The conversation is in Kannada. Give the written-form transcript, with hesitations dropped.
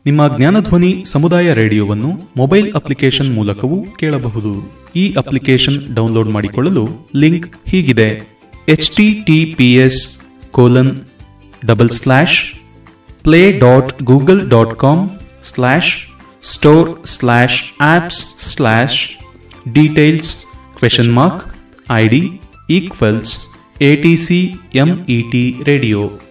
ನಿಮ್ಮ ಜ್ಞಾನಧ್ವನಿ ಸಮುದಾಯ ರೇಡಿಯೋವನ್ನು ಮೊಬೈಲ್ ಅಪ್ಲಿಕೇಶನ್ ಮೂಲಕವೂ ಕೇಳಬಹುದು. ಈ ಅಪ್ಲಿಕೇಶನ್ ಡೌನ್ಲೋಡ್ ಮಾಡಿಕೊಳ್ಳಲು ಲಿಂಕ್ ಹೀಗಿದೆ: https://play.google.com/store/apps/details ?ID =ATCMET radio